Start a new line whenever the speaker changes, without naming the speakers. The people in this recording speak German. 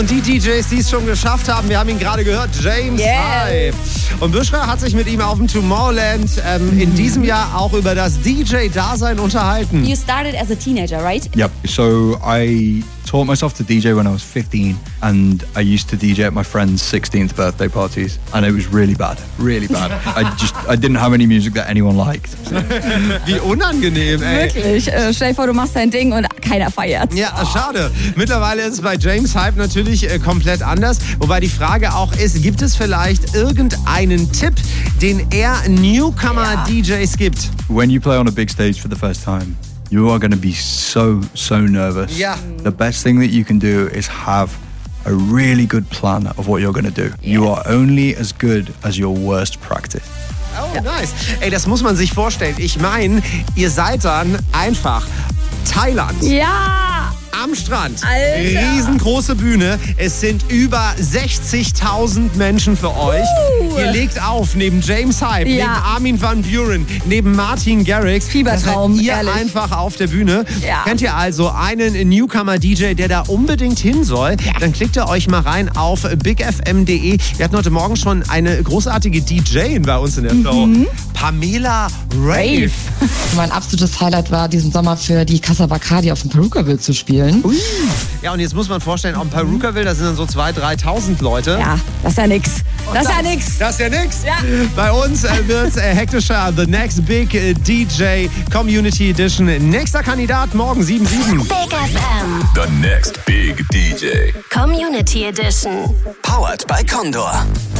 Und die DJs, die es schon geschafft haben, wir haben ihn gerade gehört, James Hype. Und Bushra hat sich mit ihm auf dem Tomorrowland in diesem Jahr auch über das DJ-Dasein unterhalten.
You started as a teenager, right?
Yep. So I taught myself to DJ when I was 15, and I used to DJ at my friends' 16th birthday parties, and it was really bad. I didn't have any music that anyone liked.
Wie unangenehm, ey.
Wirklich. Stell dir vor, du machst dein Ding und keiner feiert.
Ja, schade. Mittlerweile ist es bei James Hype natürlich komplett anders. Wobei die Frage auch ist, gibt es vielleicht irgendeinen Tipp, den er Newcomer-DJs gibt?
When you play on a big stage for the first time, you are going to be so nervous.
Yeah.
The best thing that you can do is have a really good plan of what you're going to do. Yes. You are only as good as your worst practice.
Oh, nice. Ey, das muss man sich vorstellen. Ich meine, ihr seid dann einfach Thailand.
Ja!
Am Strand.
Alter.
Riesengroße Bühne. Es sind über 60.000 Menschen für euch. Ihr legt auf neben James Hype, neben Armin van Buuren, neben Martin Garrix.
Fiebertraum,
ihr
ehrlich.
einfach auf der Bühne.
Ja.
Kennt ihr also einen Newcomer-DJ, der da unbedingt hin soll? Ja. Dann klickt ihr euch mal rein auf bigfm.de. Wir hatten heute Morgen schon eine großartige DJin bei uns in der Show. Pamela Rave.
Mein absolutes Highlight war, diesen Sommer für die Casa Bacardi auf dem Perukaville zu spielen.
Ui. Ja, und jetzt muss man vorstellen, auf dem Perukaville, da sind dann so 2.000, 3.000 Leute.
Ja, das ist ja nix. Das ist ja nix.
Das ist ja nix.
Ja.
Bei uns wird's hektischer. The Next Big DJ Community Edition. Nächster Kandidat morgen 7/7.
Big FM.
The Next Big DJ
Community Edition.
Powered by Condor.